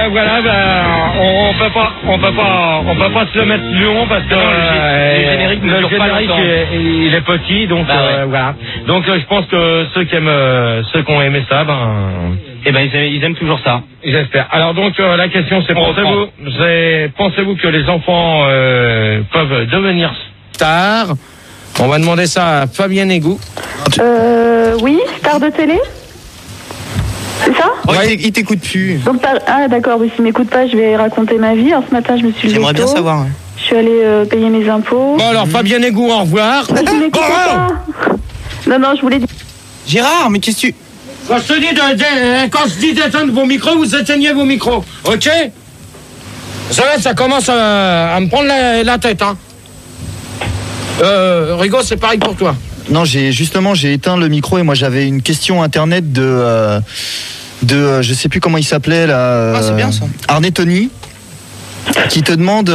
voilà, on peut pas se le mettre plus long parce que le générique il est petit, donc voilà. Donc je pense que ceux qui ont aimé ça, ils aiment toujours ça. J'espère. Alors donc la question c'est pensez-vous que les enfants peuvent devenir stars? On va demander ça à Fabienne Égou. Oui, star de télé. C'est ça? Ouais. Il t'écoute plus. Donc, d'accord, oui, s'il m'écoute pas, je vais raconter ma vie. Alors ce matin, je me suis levée J'aimerais bien tôt. savoir. Je suis allée payer mes impôts. Bon alors Fabienne Égou, au revoir. Mais tu m'écoutes pas. Non, je voulais dire... Gérard, mais qu'est-ce que tu... Quand je dis d'éteindre vos micros, vous éteignez vos micros, ok? Ça commence à me prendre la tête, hein. Rigo, c'est pareil pour toi. Non, j'ai éteint le micro et moi j'avais une question internet de je sais plus comment il s'appelait là. C'est bien ça. Arné Tony qui te demande.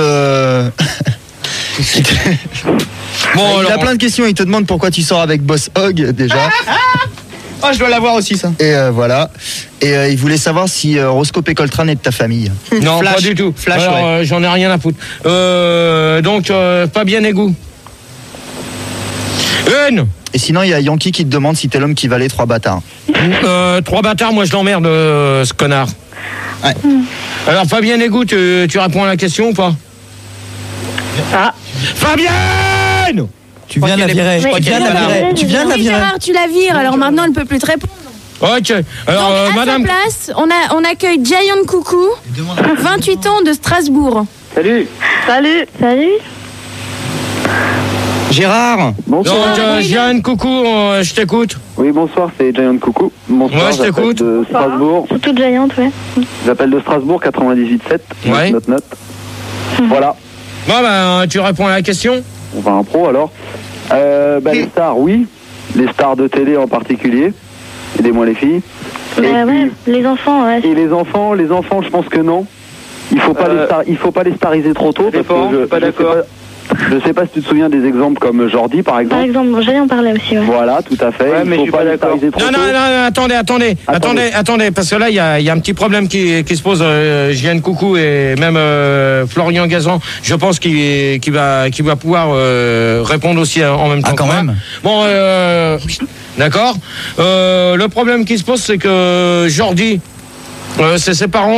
Bon, il a plein de questions. Il te demande pourquoi tu sors avec Boss Hog déjà. Oh, je dois l'avoir aussi ça. Et voilà. Et il voulait savoir si Roscoe Coltrane est de ta famille. Non, Flash. pas du tout. Flash, alors, ouais. J'en ai rien à foutre. Donc Fabienne Égou. Et sinon, il y a Yankee qui te demande si t'es l'homme qui valait 3 bâtards. 3 bâtards, moi je l'emmerde, ce connard. Ouais. Alors Fabienne Égou, tu réponds à la question ou pas? Fabienne! Tu viens de la virer. Tu viens de la virer. Gérard, tu la vires, alors maintenant elle ne peut plus te répondre. Ok. Alors donc, à madame. sa place, on accueille Giant Coucou, 28 ans de Strasbourg. Salut. Gérard. Bonsoir. Donc Jeanne, coucou, je t'écoute. Oui, bonsoir, c'est Giant Coucou. Bonsoir, Ouais, je t'écoute. de Strasbourg. C'est tout Giant, ouais. J'appelle de Strasbourg, 98.7. Ouais. Note. Voilà. Bon, tu réponds à la question. On va un pro alors. Les stars, oui. Les stars de télé en particulier. Aidez-moi les filles. Les enfants, ouais. Et les enfants, je pense que non. Il faut pas les stariser trop tôt. Parce que je suis pas d'accord. Je sais pas si tu te souviens des exemples comme Jordi par exemple. Par exemple, j'allais en parler aussi, ouais. Voilà, tout à fait. Ouais, mais je suis pas d'accord. Non, attendez, parce que là, il y a un petit problème qui se pose. Jeanne Coucou et même Florian Gazan, je pense qu'il va pouvoir répondre aussi en même temps. Ah, quand même. Bon, d'accord. Le problème qui se pose, c'est que Jordi, c'est ses parents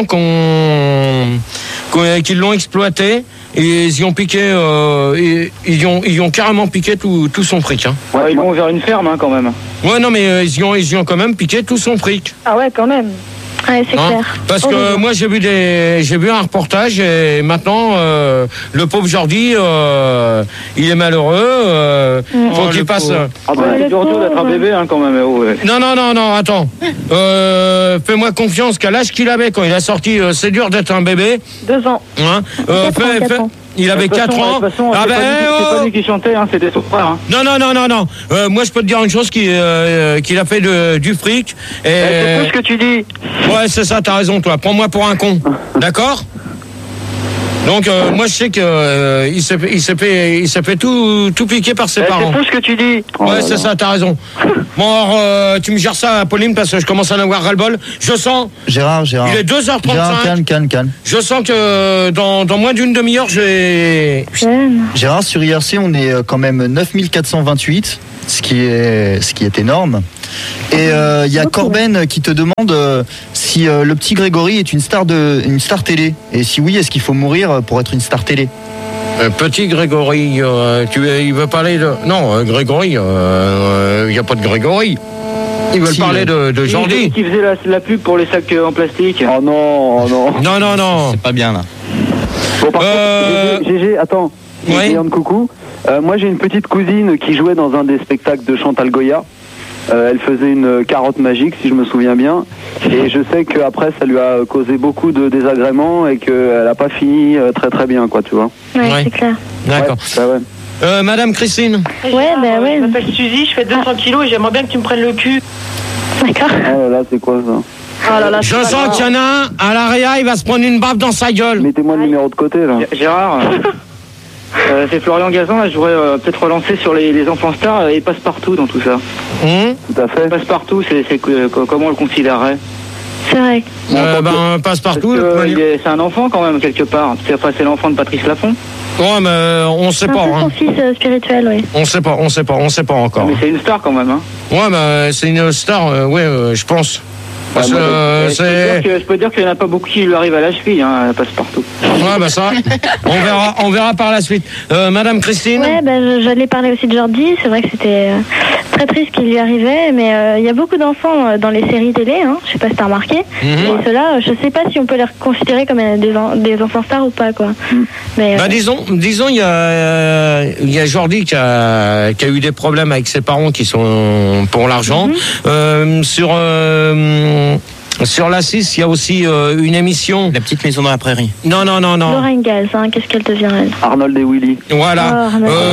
qui l'ont exploité. Et ils y ont piqué, ils y ont carrément piqué tout son fric. Hein. Ouais, ils vont vers une ferme quand même. Ouais, non, mais ils y ont quand même piqué tout son fric. Ah ouais, quand même. Ouais, c'est clair. Parce que moi j'ai vu un reportage et maintenant le pauvre Jordi il est malheureux. Faut qu'il passe. C'est dur d'être un bébé quand même. Ouais. Non, attends. Fais-moi confiance qu'à l'âge qu'il avait quand il a sorti c'est dur d'être un bébé. 2 ans. Hein, 4 ans. Il avait 4 ans. De toute façon, c'est pas lui qui chantait, c'était son frère. Hein. Non. Moi, je peux te dire une chose qu'il a fait du fric. C'est tout ce que tu dis. Ouais, c'est ça, t'as raison, toi. Prends-moi pour un con. D'accord? Donc, moi, je sais que il s'est fait tout piquer par ses parents. C'est tout ce que tu dis. Ouais, c'est ça, t'as raison. Bon, alors, tu me gères ça, Pauline, parce que je commence à en avoir ras-le-bol. Je sens. Gérard. Il est 2h35. Gérard, calme. Je sens que dans moins d'une demi-heure, j'ai. Gérard, sur IRC, on est quand même 9428, ce qui est énorme. Et il y a Corben qui te demande si le petit Grégory est une star télé. Et si oui, est-ce qu'il faut mourir pour être une star télé? Petit Grégory, il veut parler de... Non, Grégory, il n'y a pas de Grégory. Ils veulent parler de Jordi. Qui faisait la pub pour les sacs en plastique. Oh non. Non. C'est pas bien là. Bon, par contre, Gégé, attends. Oui. Coucou. Moi, j'ai une petite cousine qui jouait dans un des spectacles de Chantal Goya. Elle faisait une carotte magique, si je me souviens bien. Et je sais qu'après, ça lui a causé beaucoup de désagréments et qu'elle n'a pas fini très très bien, quoi, tu vois. Ouais, Ouais. c'est clair. D'accord. Ouais. Madame Christine. Ouais. Je m'appelle Suzy, je fais 200 kilos et j'aimerais bien que tu me prennes le cul. D'accord. Oh là là, c'est quoi ça? Oh là là, Je sens qu'il y en a un, à l'AREA, il va se prendre une baffe dans sa gueule. Mettez-moi le numéro de côté, là. Gérard, c'est Florian Gazan, là, je voudrais peut-être relancer sur les enfants stars et Passe-Partout dans tout ça. Tout à fait. Passe-Partout, comment on le considérerait? C'est vrai. Passe-partout. C'est un enfant quand même, quelque part. C'est l'enfant de Patrice Laffont. Ouais, mais on sait pas. Son fils spirituel, oui. On sait pas encore. Mais c'est une star quand même, hein. Ouais, mais c'est une star, je pense. Parce que je peux dire qu'il n'y en a pas beaucoup qui lui arrivent à la cheville, hein, passe-partout. Ouais, bah ça, on verra par la suite. Madame Christine. Ouais, j'allais parler aussi de Jordi. C'est vrai que c'était très triste ce qui lui arrivait, mais il y a beaucoup d'enfants dans les séries télé, hein. Je sais pas si t'as remarqué. Et ceux-là, je sais pas si on peut les considérer comme des enfants stars ou pas, quoi. Mais, disons, il y a Jordi qui a eu des problèmes avec ses parents qui sont pour l'argent. Sur la 6, il y a aussi une émission. La petite maison dans la prairie. Non. Lorraine Gaz, hein, qu'est-ce qu'elle devient, elle? Arnold et Willy. Voilà.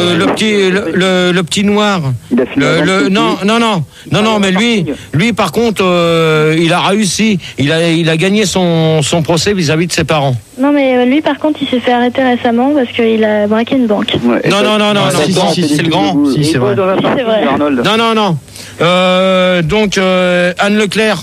Le petit noir. Il a fini Non, mais lui par contre, il a réussi. Il a gagné son procès vis-à-vis de ses parents. Non, mais lui, par contre, il s'est fait arrêter récemment parce qu'il a braqué une banque. Ouais, Non. C'est le grand. Si, c'est vrai. C'est vrai. Arnold. Non. Donc, Anne Leclerc.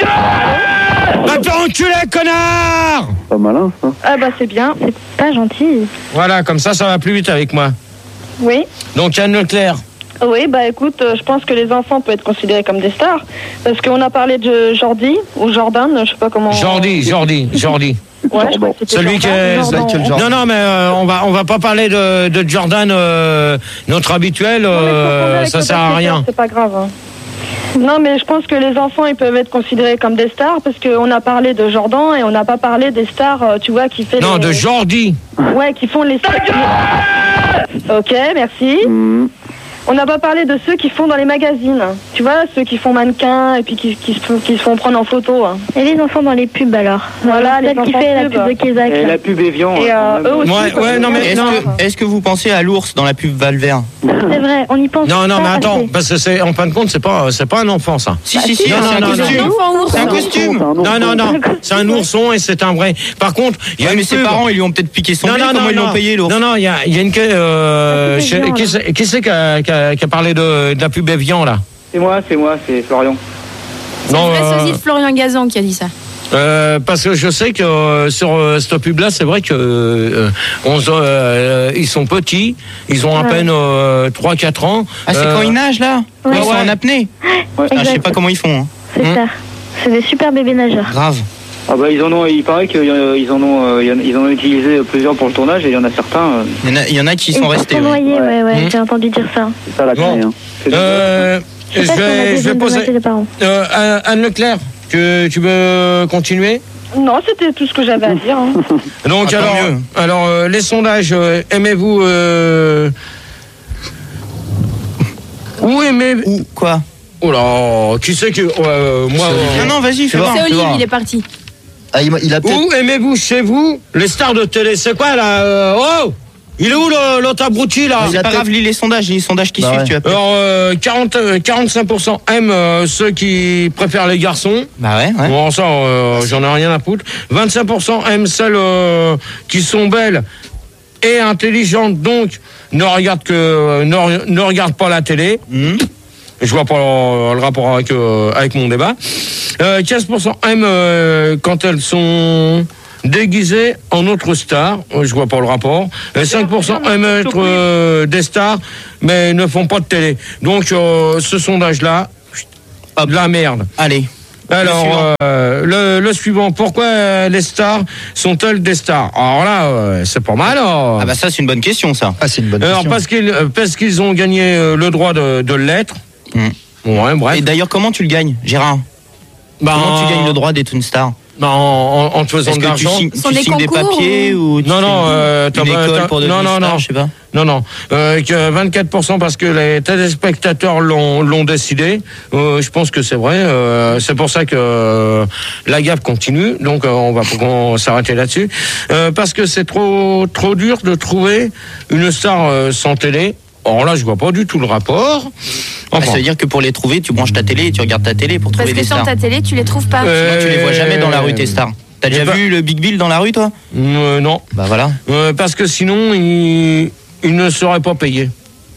Va te enculer, connard! Pas malin, ça. Ah bah c'est bien, c'est pas gentil. Voilà, comme ça va plus vite avec moi. Oui. Donc, Anne Leclerc. Oui, bah écoute, je pense que les enfants peuvent être considérés comme des stars. Parce qu'on a parlé de Jordi, ou Jordan, je sais pas comment... Jordi. Ouais, je crois que c'était Celui Jordan. qui est... Non, mais on va pas parler de Jordan, notre habituel, ça sert à rien. C'est pas grave. Hein. Non, mais je pense que les enfants, ils peuvent être considérés comme des stars, parce qu'on a parlé de Jordan et on n'a pas parlé des stars, tu vois, qui fait... Non, de Jordi. Ouais, qui font les stars. Ok, merci. On n'a pas parlé de ceux qui font dans les magazines. Tu vois, ceux qui font mannequins et puis qui se font prendre en photo. Hein. Et les enfants dans les pubs alors? Voilà, celle qui fait la pub de Kézak. Et la pub Evian. Et eux aussi. Est-ce que vous pensez à l'ours dans la pub Valvert? C'est vrai, on y pense. Non, mais attends, parce que c'est en fin de compte, c'est pas un enfant, ça. Si, c'est un costume. C'est un costume. Non, c'est un ourson et c'est un vrai. Par contre, il y a mais ses parents, ils lui ont peut-être piqué son blé, comment ils l'ont payé l'ours? Non, il y a une qui c'est qui a parlé de la pub Evian, là? C'est moi, c'est Florian. C'est le vrai sosie de Florian Gazan qui a dit ça. Parce que je sais que sur cette pub-là, c'est vrai que ils sont petits, ils ont à peine 3-4 ans. Ah, c'est quand ils nagent, là? Ils sont en apnée. Je sais pas comment ils font. C'est ça. C'est des super bébés nageurs. Grave. Ah bah il paraît qu'ils en ont utilisé plusieurs pour le tournage et il y en a certains. Il y en a qui sont restés. Ils sont noyés, ouais, j'ai entendu dire ça. C'est ça la clé. Hein. Je vais poser. Anne Leclerc, que tu veux continuer? Non, c'était tout ce que j'avais à dire. Hein. Donc alors les sondages, aimez-vous où aimez-vous quoi? Oh là, qui c'est que moi Non, vas-y, fais voir. C'est Olive, il est parti. Ah, il a où aimez-vous chez vous les stars de télé? C'est quoi là? Il est où l'autre abruti là? C'est pas grave, lis les sondages qui suivent, tu as. Alors 45% aiment ceux qui préfèrent les garçons. Bah ouais. Bon, ça, j'en ai rien à foutre. 25% aiment celles qui sont belles et intelligentes, donc ne regardent pas la télé. Je vois pas le rapport avec mon débat. 15% aiment quand elles sont déguisées en autres stars. Je vois pas le rapport. 5% aiment être des stars, mais ne font pas de télé. Donc, ce sondage-là, de la merde. Allez. Alors, le suivant. Pourquoi les stars sont-elles des stars? Alors là, c'est pas mal. Ah bah ça, c'est une bonne question, ça. Ah, c'est une bonne question. Alors, parce qu'ils ont gagné le droit de l'être. Ouais, bref. Et d'ailleurs, comment tu le gagnes, Gérard? Comment tu gagnes le droit d'être une star? En te faisant de l'argent. Tu signes des papiers ou non, une école pour devenir star, je sais pas. Non. Que 24% parce que les téléspectateurs l'ont décidé. Je pense que c'est vrai. C'est pour ça que la gaffe continue. Donc on va s'arrêter là-dessus. Parce que c'est trop dur de trouver une star sans télé. Or là, je vois pas du tout le rapport. Enfin. Ça veut dire que pour les trouver, tu branches ta télé et tu regardes ta télé pour trouver les stars. Parce que sans ta télé, tu les trouves pas. Sinon, tu les vois jamais dans la rue, tes stars. T'as déjà vu le Big Bill dans la rue, toi? Non. Bah voilà. Parce que sinon, il ne serait pas payé.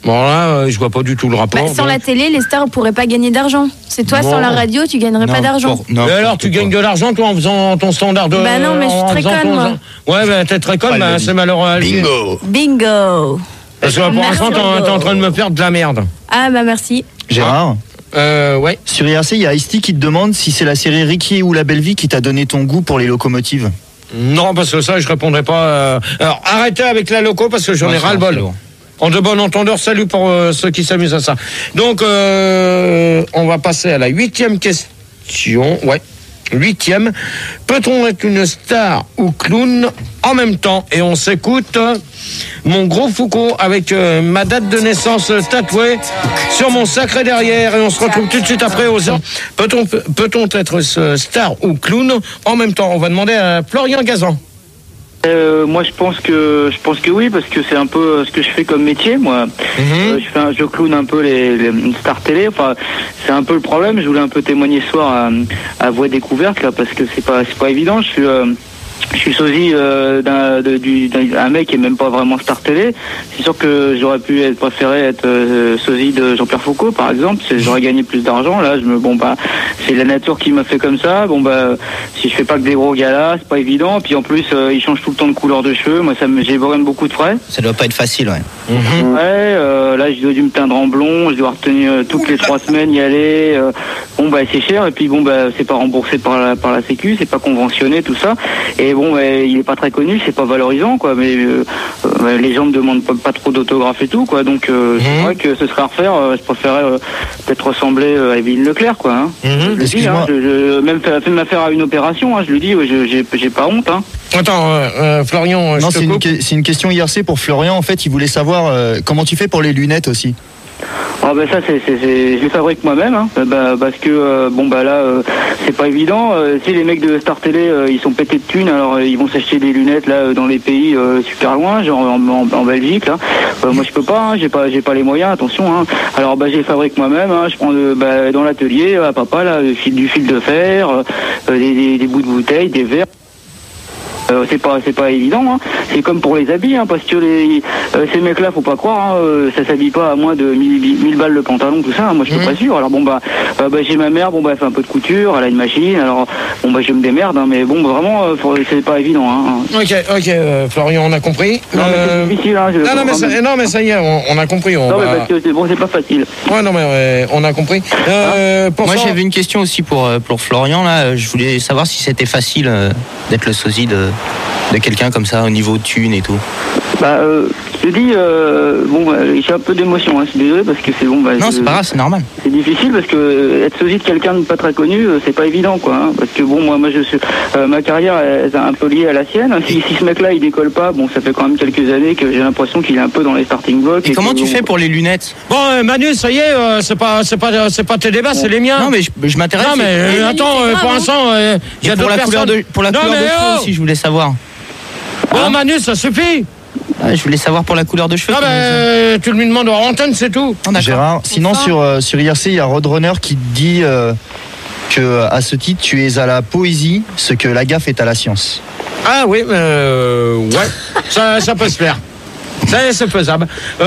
Bon là, je vois pas du tout le rapport. Sans la télé, les stars ne pourraient pas gagner d'argent. C'est toi, sans la radio, tu gagnerais pas d'argent. Et alors, tu gagnes de l'argent, toi, en faisant ton standard de... Bah non, mais je suis très conne, moi. Ouais, bah t'es très conne, c'est malheureux. Bingo. Parce que pour l'instant, t'es en train de me faire de la merde. Ah bah merci. Gérard ouais. Sur IRC, il y a Ice-T qui te demande si c'est la série Ricky ou La Belle Vie qui t'a donné ton goût pour les locomotives. Non, parce que ça, je répondrai pas. Alors, arrêtez avec la loco, parce que j'en ai ras-le-bol. En de bon entendeur, salut pour ceux qui s'amusent à ça. Donc, on va passer à la 8e question. Ouais, 8e. Peut-on être une star ou clown en même temps? Et on s'écoute mon gros Foucault avec ma date de naissance tatouée sur mon sacré derrière. Et on se retrouve tout de suite après aux heures. Peut-on être star ou clown en même temps? On va demander à Florian Gazan. Moi je pense que oui, parce que c'est un peu ce que je fais comme métier, moi. Je clown un peu les stars télé. Enfin, c'est un peu le problème. Je voulais un peu témoigner ce soir à voix découverte là, parce que c'est pas évident. Je suis sosie d'un mec qui est même pas vraiment star télé. C'est sûr que j'aurais pu préféré être sosie de Jean-Pierre Foucault, par exemple. J'aurais gagné plus d'argent. Là, c'est la nature qui m'a fait comme ça. Si je fais pas que des gros galas, c'est pas évident. Puis en plus, il change tout le temps de couleur de cheveux. Moi, j'ai vraiment beaucoup de frais. Ça doit pas être facile, ouais. Ouais. Là, je dois dû me teindre en blond. Je dois retenir toutes les 3 semaines y aller. C'est cher. Et puis c'est pas remboursé par la Sécu. C'est pas conventionné, tout ça. Et il est pas très connu, c'est pas valorisant, quoi. Mais les gens me demandent pas trop d'autographes et tout, quoi. Donc c'est vrai que ce serait à refaire. Je préférais peut-être ressembler à Evelyne Leclerc, quoi. Hein. Je le dis, hein, je même fait m'affaire à une opération. Hein, je le dis, j'ai pas honte. Hein. Attends, Florian. Non, c'est une question IRC pour Florian. En fait, il voulait savoir comment tu fais pour les lunettes aussi. Ah ça je les fabrique moi-même, hein, parce que là c'est pas évident. Si les mecs de Star Télé ils sont pétés de thunes, alors ils vont s'acheter des lunettes là dans les pays super loin, genre en Belgique là. Moi je peux pas, hein, j'ai pas les moyens, attention. Hein. Alors je les fabrique moi-même. Hein, je prends dans l'atelier à papa là du fil de fer, des bouts de bouteilles, des verres. C'est pas évident, hein. C'est comme pour les habits, hein, parce que ces mecs-là, faut pas croire, hein, ça s'habille pas à moins de 1000 balles le pantalon, tout ça. Hein, moi, je suis pas sûr. Alors j'ai ma mère, elle fait un peu de couture, elle a une machine. Alors je me démerde, hein, mais vraiment, c'est pas évident. Hein. Ok, Florian, on a compris. Non, mais c'est difficile. Hein, non, mais ça y est, on a compris. Parce que c'est pas facile. Ouais, non, mais on a compris. Moi, j'avais une question aussi pour Florian là. Je voulais savoir si c'était facile d'être le sosie de quelqu'un comme ça au niveau de thunes et tout. Je te dis, j'ai un peu d'émotion, hein, je suis désolé parce que c'est bon. Non, c'est pas grave, c'est normal. C'est difficile parce que être sosie de quelqu'un de pas très connu, c'est pas évident, quoi. Hein, parce que moi, je suis, ma carrière est un peu liée à la sienne. Si ce mec-là, il décolle pas, ça fait quand même quelques années que j'ai l'impression qu'il est un peu dans les starting blocks. Et comment tu fais pour les lunettes? Bon, Manu, ça y est, c'est pas tes débats, c'est les miens. Non, mais je m'intéresse. Non, mais attends, pour l'instant, il y a d'autres personnes. Pour la couleur de cheveux aussi, je voulais savoir. Bon, Manu, ça suffit. Je voulais savoir pour la couleur de cheveux. Tu lui demandes en antenne, c'est tout. Gérard, sinon sur IRC, il y a Roadrunner qui dit que à ce titre, tu es à la poésie ce que la gaffe est à la science. Ah oui, ouais, ça peut se faire. C'est faisable.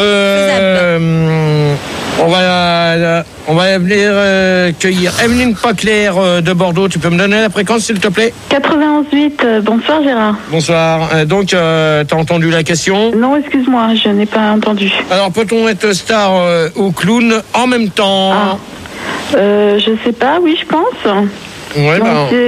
On va venir cueillir Evelyne Paclair de Bordeaux. Tu peux me donner la fréquence, s'il te plaît? 91.8. Bonsoir, Gérard. Bonsoir. Donc, t'as entendu la question? Non, excuse-moi, je n'ai pas entendu. Alors, peut-on être star ou clown en même temps? Je sais pas, oui, je pense. Ouais, donc,